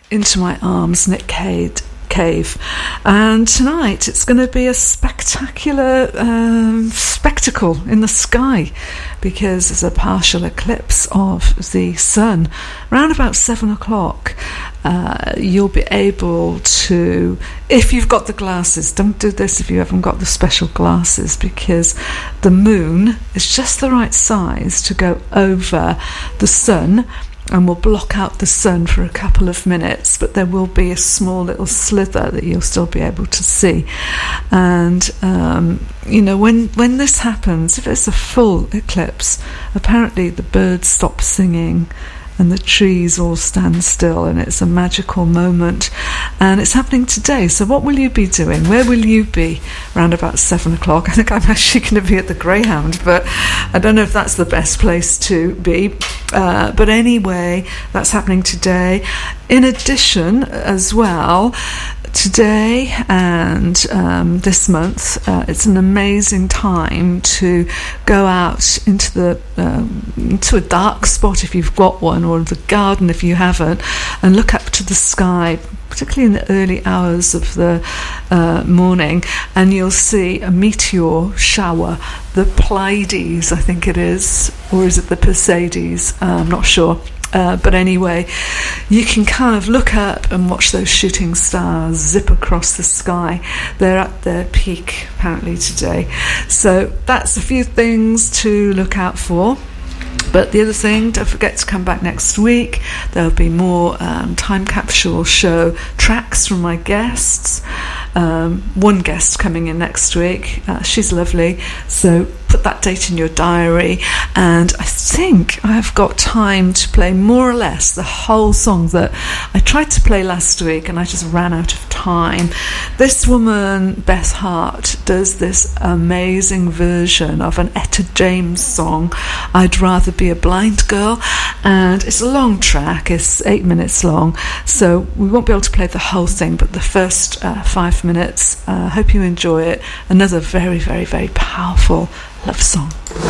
Into My Arms, Nick Cave. And tonight it's going to be a spectacular spectacle in the sky, because there's a partial eclipse of the sun around about 7 o'clock. You'll be able to, if you've got the glasses, don't do this if you haven't got the special glasses, because the moon is just the right size to go over the sun and will block out the sun for a couple of minutes, but there will be a small little slither that you'll still be able to see. And when this happens, if it's a full eclipse, apparently the birds stop singing and the trees all stand still, and it's a magical moment. And it's happening today. So what will you be doing? Where will you be around about 7 o'clock? I think I'm actually going to be at the Greyhound, but I don't know if that's the best place to be. But anyway, that's happening today. In addition, as well, today and this month, it's an amazing time to go out into a dark spot if you've got one, or the garden if you haven't, and look up to the sky, particularly in the early hours of the morning, and you'll see a meteor shower, the Pleiades, I think it is, or is it the Perseids? I'm not sure. But anyway, you can kind of look up and watch those shooting stars zip across the sky. They're at their peak apparently today. So that's a few things to look out for. But the other thing, don't forget to come back next week. There'll be more time capsule show tracks from my guests. One guest coming in next week. She's lovely. So put that date in your diary. And I think I've got time to play more or less the whole song that I tried to play last week, and I just ran out of time. This woman, Beth Hart, does this amazing version of an Etta James song, I'd Rather Be a Blind Girl, and it's a long track, it's 8 minutes long, so we won't be able to play the whole thing, but the first 5 minutes. Hope you enjoy it. Another very, very, very powerful love song.